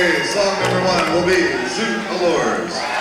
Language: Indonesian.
Okay, song number 1 will be Zoot Allures.